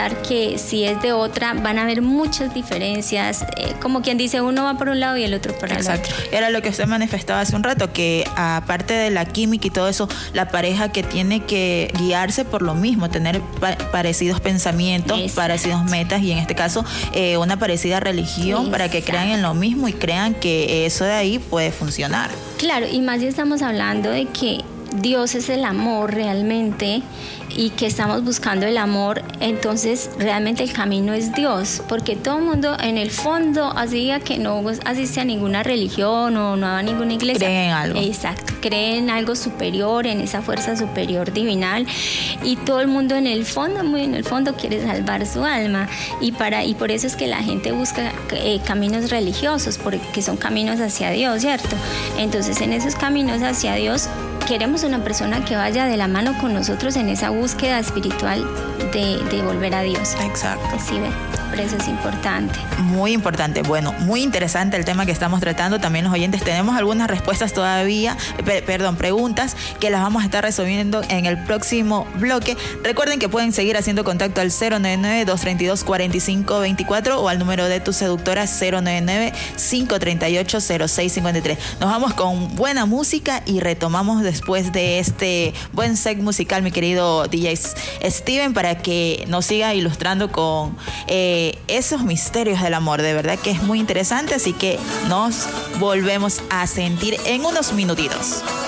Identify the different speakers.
Speaker 1: pensar que si es de otra van a haber muchas diferencias, como quien dice, uno va por un lado y el otro por el otro.
Speaker 2: Exacto. Era lo que usted manifestaba hace un rato, que aparte de la química y todo eso, la pareja que tiene que guiarse por lo mismo, tener parecidos pensamientos,
Speaker 1: Exacto.
Speaker 2: parecidos metas, y en este caso una parecida religión.
Speaker 1: Exacto.
Speaker 2: Para que crean en lo mismo y crean que eso de ahí puede funcionar.
Speaker 1: Claro, y más si estamos hablando de que Dios es el amor realmente y que estamos buscando el amor, entonces realmente el camino es Dios, porque todo el mundo en el fondo, así diga que no asiste a ninguna religión o no va a ninguna iglesia,
Speaker 2: creen en algo.
Speaker 1: Exacto, creen en algo superior, en esa fuerza superior divinal, y todo el mundo en el fondo, muy en el fondo, quiere salvar su alma, y por eso es que la gente busca caminos religiosos, porque son caminos hacia Dios, ¿cierto? Entonces en esos caminos hacia Dios queremos una persona que vaya de la mano con nosotros en esa búsqueda espiritual de volver a Dios.
Speaker 2: Exacto.
Speaker 1: Sí, ve, por eso es importante.
Speaker 2: Muy importante. Bueno, muy interesante el tema que estamos tratando. También los oyentes tenemos algunas respuestas todavía, preguntas que las vamos a estar resolviendo en el próximo bloque. Recuerden que pueden seguir haciendo contacto al 099-232-4524 o al número de tu seductora 099-538-0653. Nos vamos con buena música y retomamos después de este buen set musical, mi querido DJ Steven, para que nos siga ilustrando con esos misterios del amor. De verdad que es muy interesante, así que nos volvemos a sentir en unos minutitos.